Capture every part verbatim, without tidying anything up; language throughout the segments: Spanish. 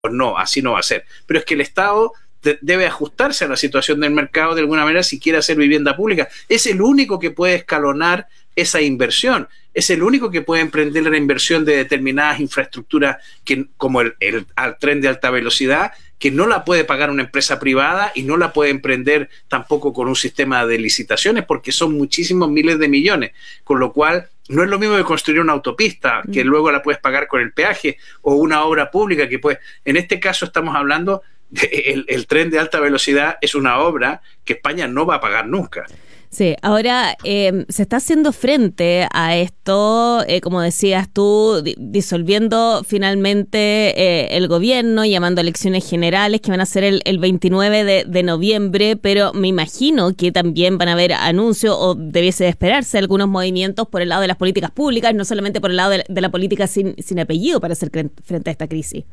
no, así no va a ser. Pero es que el Estado de, debe ajustarse a la situación del mercado de alguna manera si quiere hacer vivienda pública. Es el único que puede escalonar esa inversión. Es el único que puede emprender la inversión de determinadas infraestructuras que, como el, el, el tren de alta velocidad, que no la puede pagar una empresa privada y no la puede emprender tampoco con un sistema de licitaciones porque son muchísimos miles de millones, con lo cual no es lo mismo que construir una autopista que luego la puedes pagar con el peaje o una obra pública que puede. En este caso estamos hablando de el, el tren de alta velocidad es una obra que España no va a pagar nunca. Sí, ahora eh, se está haciendo frente a esto, eh, como decías tú, di- disolviendo finalmente eh, el gobierno, llamando a elecciones generales que van a ser el, el veintinueve de, de noviembre, pero me imagino que también van a haber anuncios o debiese de esperarse algunos movimientos por el lado de las políticas públicas, no solamente por el lado de, de la política sin, sin apellido para hacer cre- frente a esta crisis.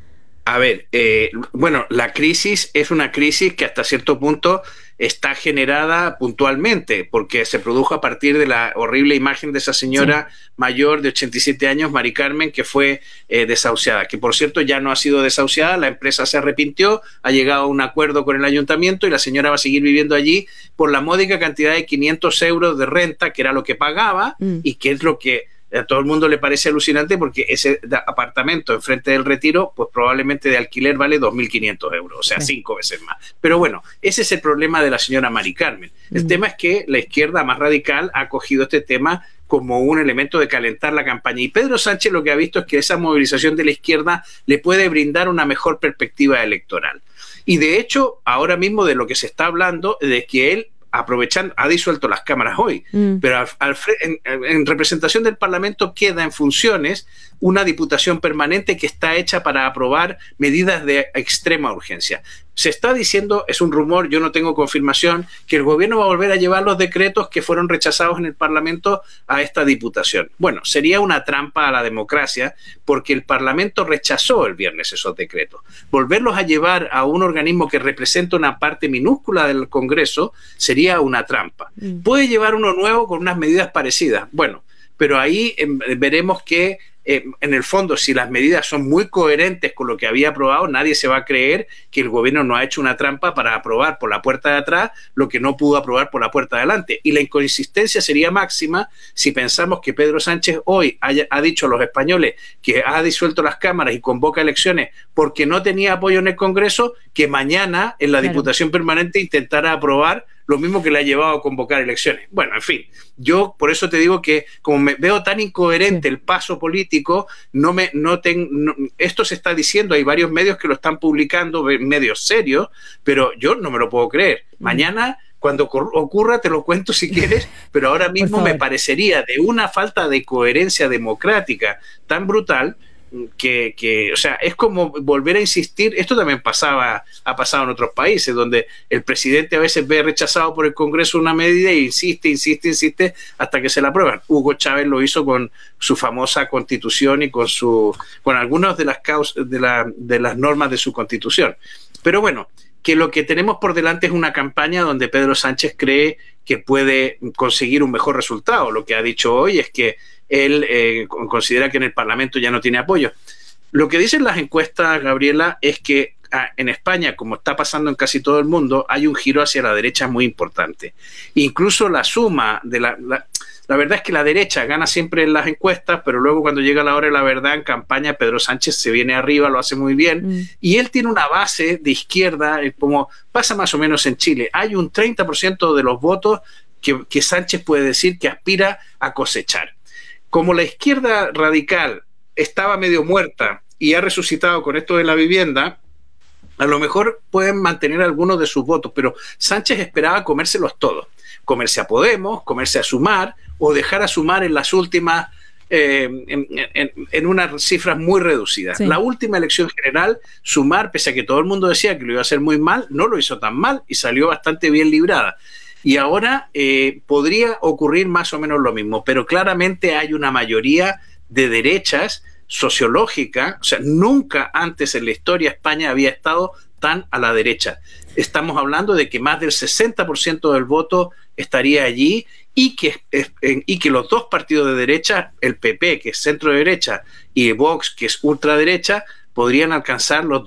A ver, eh, bueno, la crisis es una crisis que hasta cierto punto está generada puntualmente, porque se produjo a partir de la horrible imagen de esa señora sí. mayor de ochenta y siete años, Mari Carmen, que fue eh, desahuciada, que por cierto ya no ha sido desahuciada, la empresa se arrepintió, ha llegado a un acuerdo con el ayuntamiento y la señora va a seguir viviendo allí por la módica cantidad de quinientos euros de renta, que era lo que pagaba mm. y que es lo que a todo el mundo le parece alucinante porque ese apartamento enfrente del Retiro, pues probablemente de alquiler vale dos mil quinientos euros, o sea, sí. cinco veces más. Pero bueno, ese es el problema de la señora Mari Carmen. El mm. tema es que la izquierda más radical ha cogido este tema como un elemento de calentar la campaña. Y Pedro Sánchez lo que ha visto es que esa movilización de la izquierda le puede brindar una mejor perspectiva electoral. Y de hecho, ahora mismo de lo que se está hablando, de que él aprovechando, ha disuelto las cámaras hoy, mm. pero al, al, en, en representación del Parlamento queda en funciones una diputación permanente que está hecha para aprobar medidas de extrema urgencia. Se está diciendo, es un rumor, yo no tengo confirmación, que el gobierno va a volver a llevar los decretos que fueron rechazados en el Parlamento a esta diputación. Bueno, sería una trampa a la democracia porque el Parlamento rechazó el viernes esos decretos. Volverlos a llevar a un organismo que representa una parte minúscula del Congreso sería una trampa. Mm. Puede llevar uno nuevo con unas medidas parecidas. Bueno, pero ahí eh, veremos que Eh, en el fondo, si las medidas son muy coherentes con lo que había aprobado, nadie se va a creer que el gobierno no ha hecho una trampa para aprobar por la puerta de atrás lo que no pudo aprobar por la puerta de adelante. Y la inconsistencia sería máxima si pensamos que Pedro Sánchez hoy haya, ha dicho a los españoles que ha disuelto las cámaras y convoca elecciones porque no tenía apoyo en el Congreso, que mañana en la claro. Diputación Permanente intentara aprobar lo mismo que le ha llevado a convocar elecciones. Bueno, en fin, yo por eso te digo que como me veo tan incoherente sí. el paso político, no me, no ten, no, esto se está diciendo, hay varios medios que lo están publicando, medios serios, pero yo no me lo puedo creer. Mm. Mañana, cuando ocurra, te lo cuento si quieres, pero ahora mismo me parecería de una falta de coherencia democrática tan brutal Que, que, o sea, es como volver a insistir. Esto también pasaba, ha pasado en otros países, donde el presidente a veces ve rechazado por el Congreso una medida e insiste, insiste, insiste hasta que se la aprueban. Hugo Chávez lo hizo con su famosa Constitución y con su, con algunas de las causas, de, la, de las normas de su Constitución. Pero bueno, que lo que tenemos por delante es una campaña donde Pedro Sánchez cree que puede conseguir un mejor resultado. Lo que ha dicho hoy es que él eh, considera que en el Parlamento ya no tiene apoyo. Lo que dicen las encuestas, Gabriela, es que ah, en España, como está pasando en casi todo el mundo, hay un giro hacia la derecha muy importante. Incluso la suma de la... la La verdad es que la derecha gana siempre en las encuestas, pero luego cuando llega la hora de la verdad en campaña, Pedro Sánchez se viene arriba, lo hace muy bien, mm. y él tiene una base de izquierda, como pasa más o menos en Chile. Hay un treinta por ciento de los votos que, que Sánchez puede decir que aspira a cosechar. Como la izquierda radical estaba medio muerta y ha resucitado con esto de la vivienda, a lo mejor pueden mantener algunos de sus votos, pero Sánchez esperaba comérselos todos. Comerse a Podemos, comerse a Sumar, o dejar a Sumar en las últimas, eh, en, en, en unas cifras muy reducidas. Sí. La última elección general, Sumar, pese a que todo el mundo decía que lo iba a hacer muy mal, no lo hizo tan mal y salió bastante bien librada. Y ahora eh, podría ocurrir más o menos lo mismo, pero claramente hay una mayoría de derechas sociológica, o sea, nunca antes en la historia España había estado tan a la derecha. Estamos hablando de que más del sesenta por ciento del voto estaría allí y que, y que los dos partidos de derecha, el P P, que es centro derecha, y Vox, que es ultraderecha, podrían alcanzar los